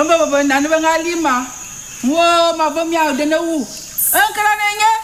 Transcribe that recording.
Baba nanu bengalima. Wo mavomya de na wu. Enkala nenye.